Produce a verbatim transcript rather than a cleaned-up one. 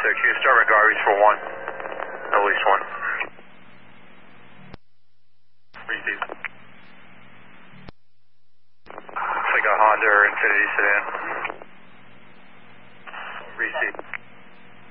six. You can start regardless for one. At least one. Receive. It's like a Honda or Infiniti sedan. Receive.